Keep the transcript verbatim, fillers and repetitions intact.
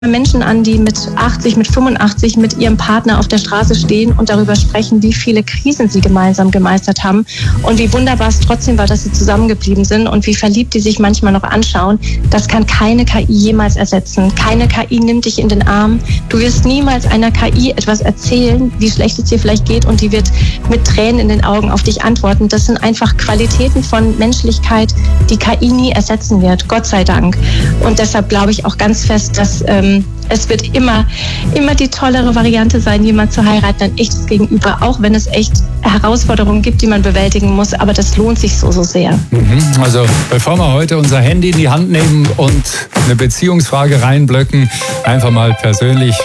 Menschen an, die mit achtzig, mit fünfundachtzig mit ihrem Partner auf der Straße stehen und darüber sprechen, wie viele Krisen sie gemeinsam gemeistert haben und wie wunderbar es trotzdem war, dass sie zusammengeblieben sind und wie verliebt die sich manchmal noch anschauen. Das kann keine K I jemals ersetzen. Keine K I nimmt dich in den Arm. Du wirst niemals einer K I etwas erzählen, wie schlecht es dir vielleicht geht, und die wird mit Tränen in den Augen auf dich antworten. Das sind einfach Qualitäten von Menschlichkeit, die K I nie ersetzen wird, Gott sei Dank. Und deshalb glaube ich auch ganz fest, dass ähm, es wird immer, immer die tollere Variante sein, jemand zu heiraten, ein echtes Gegenüber, auch wenn es echt Herausforderungen gibt, die man bewältigen muss. Aber das lohnt sich so, so sehr. Mhm. Also bevor wir heute unser Handy in die Hand nehmen und eine Beziehungsfrage reinblöcken, einfach mal persönlich